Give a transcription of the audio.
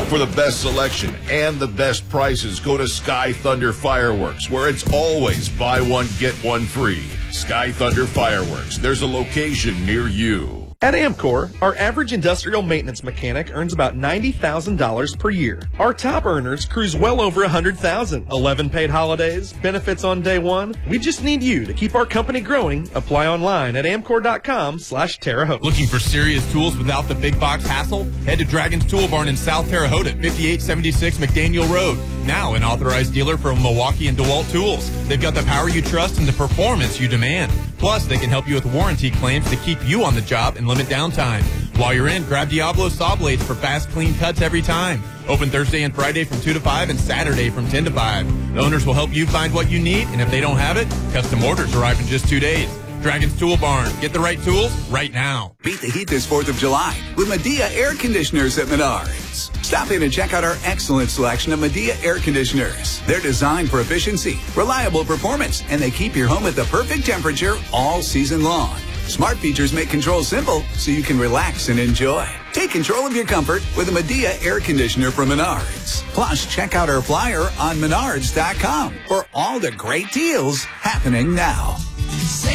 For the best selection and the best prices, go to Sky Thunder Fireworks, where it's always buy one, get one free. Sky Thunder Fireworks. There's a location near you. At Amcor, our average industrial maintenance mechanic earns about $90,000 per year. Our top earners cruise well over $100,000. 11 paid holidays, benefits on day one. We just need you to keep our company growing. Apply online at amcor.com/Terre Haute. Looking for serious tools without the big box hassle? Head to Dragon's Tool Barn in South Terre Haute at 5876 McDaniel Road. Now an authorized dealer for Milwaukee and DeWalt tools. They've got the power you trust and the performance you demand. Plus, they can help you with warranty claims to keep you on the job and limit downtime. While you're in, grab Diablo saw blades for fast, clean cuts every time. Open Thursday and Friday from 2 to 5 and Saturday from 10 to 5. The owners will help you find what you need, and if they don't have it, custom orders arrive in just 2 days. Dragon's Tool Barn. Get the right tools right now. Beat the heat this 4th of July with Medea Air Conditioners at Menards. Stop in and check out our excellent selection of Medea air conditioners. They're designed for efficiency, reliable performance, and they keep your home at the perfect temperature all season long. Smart features make control simple so you can relax and enjoy. Take control of your comfort with a Medea air conditioner from Menards. Plus, check out our flyer on menards.com for all the great deals happening now. Save